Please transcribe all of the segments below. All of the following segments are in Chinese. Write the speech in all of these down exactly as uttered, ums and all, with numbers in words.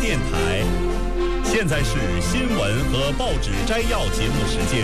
电台。现在是新闻和报纸摘要节目时间。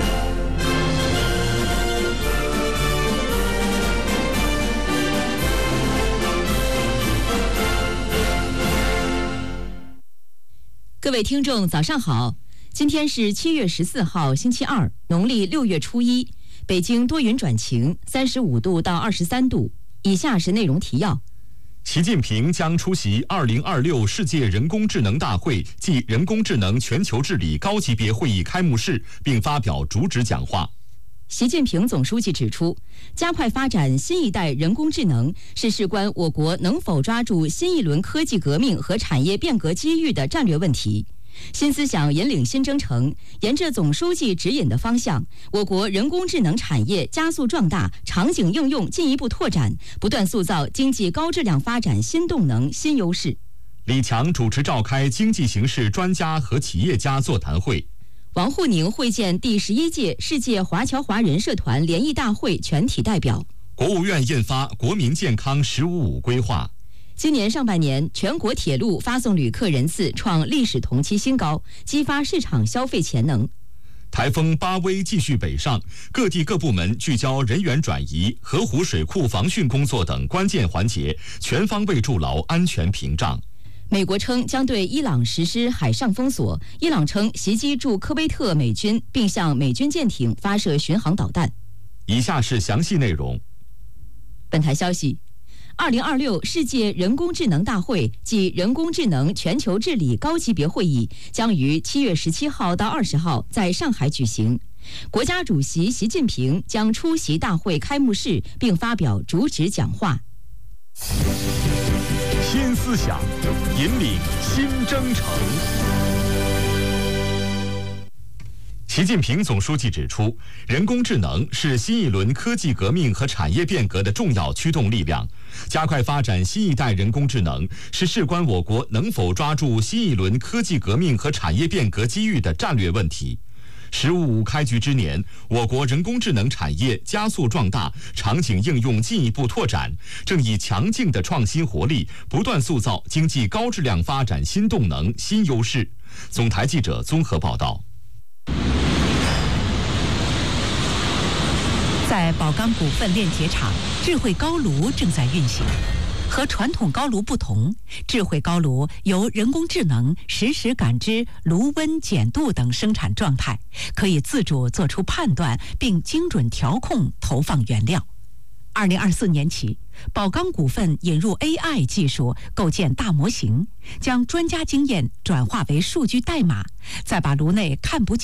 各位听众，早上好！今天是七月十四号，星期二，农历六月初一。北京多云转晴，三十五度到二十三度。以下是内容提要： 习近平将出席二零二六世界人工智能大会暨人工智能全球治理高级别会议开幕式，并发表主旨讲话。 习近平总书记指出，加快发展新一代人工智能是事关我国能否抓住新一轮科技革命和产业变革机遇的战略问题。新思想引领新征程，沿着总书记指引的方向，我国人工智能产业加速壮大，场景应用进一步拓展，不断塑造经济高质量发展新动能、新优势。 李强主持召开经济形势专家和企业家座谈会。 王沪宁会见第十一届世界华侨华人社团联谊大会全体代表。 国务院印发《国民健康“十五五”规划》。 今年上半年，全国铁路发送旅客人次创历史同期新高，激发市场消费潜能。 台风巴威继续北上，各地各部门聚焦人员转移、河湖水库防汛工作等关键环节，全方位筑牢安全屏障。 美国称将对伊朗实施海上封锁，伊朗称袭击驻科威特美军，并向美军舰艇发射巡航导弹。 以下是详细内容。 本台消息，二零二六世界人工智能大会暨人工智能全球治理高级别会议将于七月十七号到二十号在上海举行。国家主席习近平将出席大会开幕式，并发表主旨讲话。 新思想引领新征程。习近平总书记指出，人工智能是新一轮科技革命和产业变革的重要驱动力量。加快发展新一代人工智能是事关我国能否抓住新一轮科技革命和产业变革机遇的战略问题。十五五开局之年，我国人工智能产业加速壮大，场景应用进一步拓展，正以强劲的创新活力，不断塑造经济高质量发展新动能、新优势。总台记者综合报道。 在宝钢股份炼铁厂，智慧高炉正在运行。和传统高炉不同，智慧高炉由人工智能实时感知炉温、碱度等生产状态，可以自主做出判断，并精准调控投放原料。二零二四年起，宝钢股份引入 A I 技术，构建大模型，将专家经验转化为数据代码，再把炉内看不见